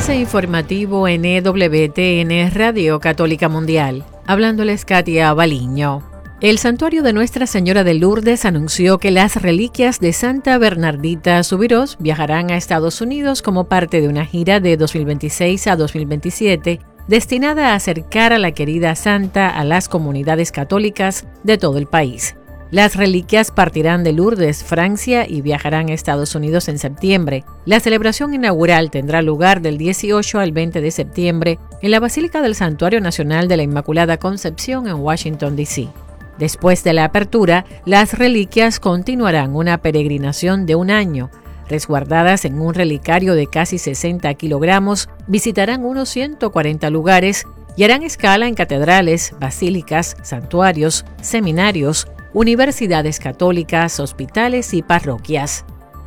Avance informativo en EWTN Radio Católica Mundial. Hablándoles Katia Baliño. El Santuario de Nuestra Señora de Lourdes anunció que las reliquias de Santa Bernardita Subirós viajarán a Estados Unidos como parte de una gira de 2026 a 2027 destinada a acercar a la querida santa a las comunidades católicas de todo el país. Las reliquias partirán de Lourdes, Francia, y viajarán a Estados Unidos en septiembre. La celebración inaugural tendrá lugar del 18 al 20 de septiembre en la Basílica del Santuario Nacional de la Inmaculada Concepción en Washington, D.C. Después de la apertura, las reliquias continuarán una peregrinación de un año. Resguardadas en un relicario de casi 60 kilogramos, visitarán unos 140 lugares y harán escala en catedrales, basílicas, santuarios, seminarios, universidades católicas, hospitales y parroquias.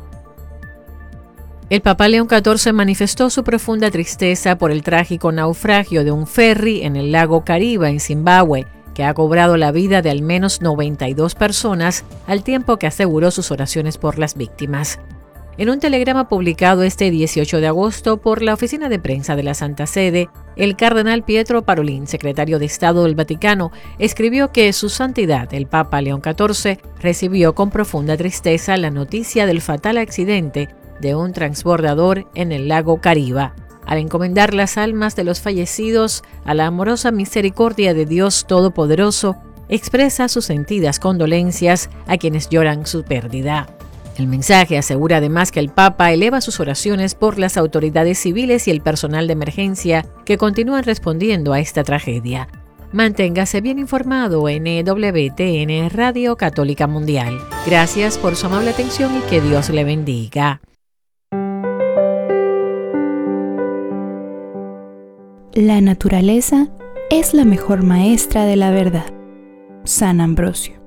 El Papa León XIV manifestó su profunda tristeza por el trágico naufragio de un ferry en el lago Kariba, en Zimbabue, que ha cobrado la vida de al menos 92 personas, al tiempo que aseguró sus oraciones por las víctimas. En un telegrama publicado este 18 de agosto por la Oficina de Prensa de la Santa Sede, el cardenal Pietro Parolin, secretario de Estado del Vaticano, escribió que Su Santidad, el Papa León XIV, recibió con profunda tristeza la noticia del fatal accidente de un transbordador en el lago Kariba. Al encomendar las almas de los fallecidos a la amorosa misericordia de Dios Todopoderoso, expresa sus sentidas condolencias a quienes lloran su pérdida. El mensaje asegura además que el Papa eleva sus oraciones por las autoridades civiles y el personal de emergencia que continúan respondiendo a esta tragedia. Manténgase bien informado en EWTN Radio Católica Mundial. Gracias por su amable atención y que Dios le bendiga. La naturaleza es la mejor maestra de la verdad. San Ambrosio.